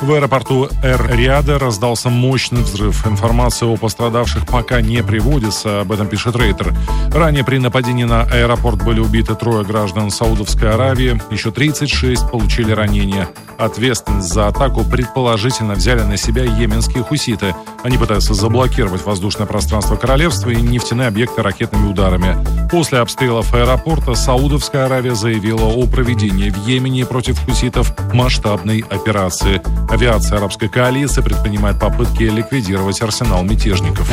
В аэропорту Эр-Рияда раздался мощный взрыв. Информация о пострадавших пока не приводится, об этом пишет Рейтер. Ранее при нападении на аэропорт были убиты 3 граждан Саудовской Аравии, еще 36 получили ранения. Ответственность за атаку предположительно взяли на себя йеменские хуситы. Они пытаются заблокировать воздушное пространство королевства и нефтяные объекты ракетными ударами. После обстрелов аэропорта Саудовская Аравия заявила о проведении в Йемене против хуситов масштабной операции. Авиация арабской коалиции предпринимает попытки ликвидировать арсенал мятежников.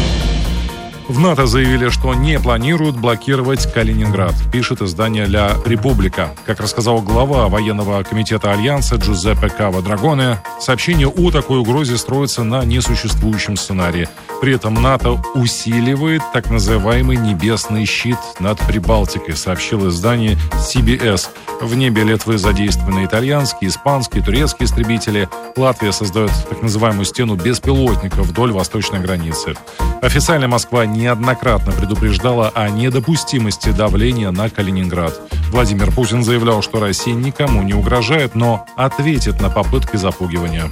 В НАТО заявили, что не планируют блокировать Калининград, пишет издание «Ля Република». Как рассказал глава военного комитета Альянса Джузеппе Кава-Драгоне, сообщение о такой угрозе строится на несуществующем сценарии. При этом НАТО усиливает так называемый «небесный щит» над Прибалтикой, сообщил издание CBS. В небе Литвы задействованы итальянские, испанские, турецкие истребители. Латвия создает так называемую стену беспилотников вдоль восточной границы. Официально Москва неоднократно предупреждала о недопустимости давления на Калининград. Владимир Путин заявлял, что Россия никому не угрожает, но ответит на попытки запугивания.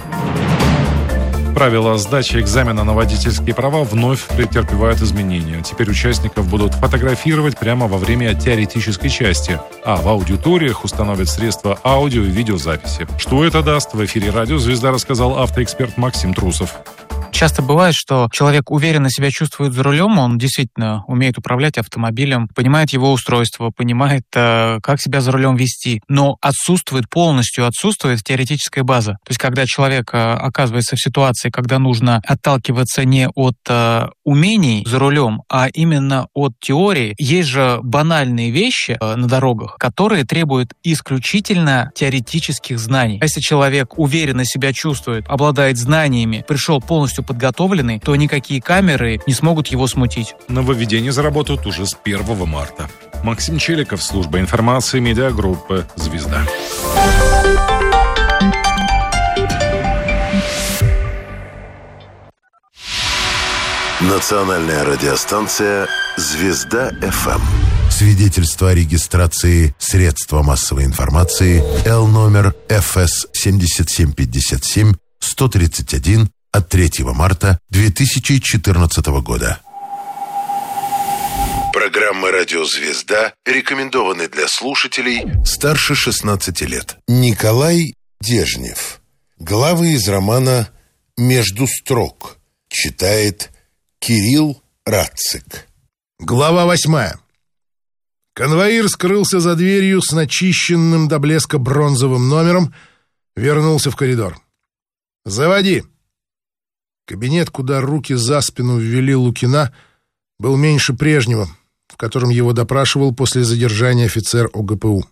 Правила сдачи экзамена на водительские права вновь претерпевают изменения. Теперь участников будут фотографировать прямо во время теоретической части, а в аудиториях установят средства аудио и видеозаписи. Что это даст, в эфире «Радио Звезда» рассказал автоэксперт Максим Трусов. Часто бывает, что человек уверенно себя чувствует за рулем, он действительно умеет управлять автомобилем, понимает его устройство, понимает, как себя за рулем вести, но полностью отсутствует теоретическая база. То есть, когда человек оказывается в ситуации, когда нужно отталкиваться не от умений за рулем, а именно от теории, есть же банальные вещи на дорогах, которые требуют исключительно теоретических знаний. Если человек уверенно себя чувствует, обладает знаниями, пришел полностью подготовленный, то никакие камеры не смогут его смутить. Нововведения заработают уже с 1 марта. Максим Челиков, служба информации медиагруппы «Звезда». Национальная радиостанция «Звезда-ФМ». Свидетельство о регистрации средства массовой информации Л номер ФС 7757 131 от 3 марта 2014 года. Программа «Радио Звезда» рекомендованы для слушателей старше 16 лет. Николай Дежнев. Главы из романа «Между строк». Читает Кирилл Рацик. Глава 8. Конвоир скрылся за дверью с начищенным до блеска бронзовым номером, вернулся в коридор. «Заводи!» Кабинет, куда руки за спину ввели Лукина, был меньше прежнего, в котором его допрашивал после задержания офицер ОГПУ.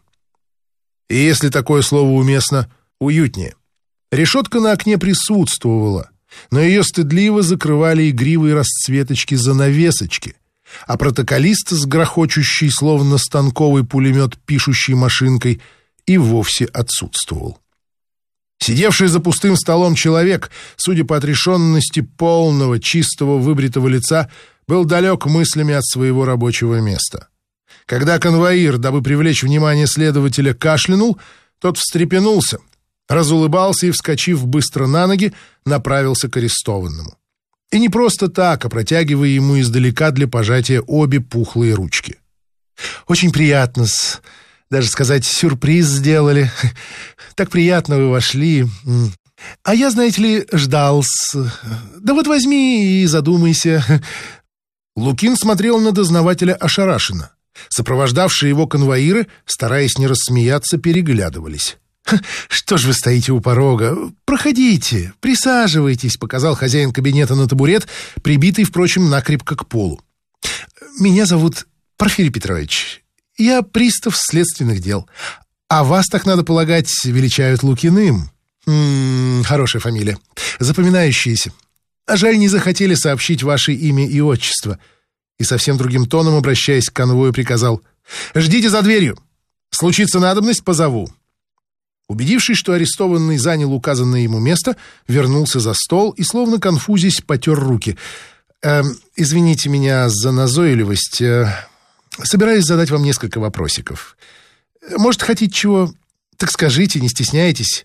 И если такое слово уместно, уютнее. Решетка на окне присутствовала, но ее стыдливо закрывали игривые расцветочки-занавесочки, а протоколист с грохочущей, словно станковый пулемет, пишущей машинкой, и вовсе отсутствовал. Сидевший за пустым столом человек, судя по отрешенности полного, чистого, выбритого лица, был далек мыслями от своего рабочего места. Когда конвоир, дабы привлечь внимание следователя, кашлянул, тот встрепенулся, разулыбался и, вскочив быстро на ноги, направился к арестованному. И не просто так, а протягивая ему издалека для пожатия обе пухлые ручки. «Очень приятно-с. Даже сказать, сюрприз сделали. Так приятно вы вошли. А я, знаете ли, ждал-с. Да вот возьми и задумайся». Лукин смотрел на дознавателя ошарашенно. Сопровождавшие его конвоиры, стараясь не рассмеяться, переглядывались. «Что ж вы стоите у порога? Проходите, присаживайтесь», — показал хозяин кабинета на табурет, прибитый, впрочем, накрепко к полу. «Меня зовут Порфирий Петрович. Я пристав следственных дел. А вас, так надо полагать, величают Лукиным. Хорошая фамилия. Запоминающаяся. А жаль, не захотели сообщить ваше имя и отчество». И совсем другим тоном, обращаясь к конвою, приказал: «Ждите за дверью. Случится надобность, позову». Убедившись, что арестованный занял указанное ему место, вернулся за стол и, словно конфузясь, потер руки. «Извините меня за назойливость. Собираюсь задать вам несколько вопросиков. Может, хотите чего? Так скажите, не стесняйтесь.